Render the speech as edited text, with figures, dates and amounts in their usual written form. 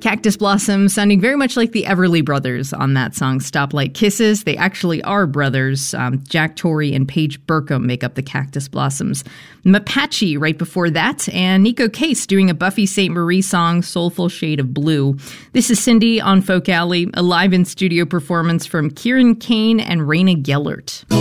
Cactus Blossoms sounding very much like the Everly Brothers on that song, Stoplight Kisses. They actually are brothers. Jack Torrey and Paige Burkham make up the Cactus Blossoms. Mapache right before that, and Nico Case doing a Buffy St. Marie song, Soulful Shade of Blue. This is Cindy on Folk Alley, a live in-studio performance from Kieran Kane and Raina Gellert.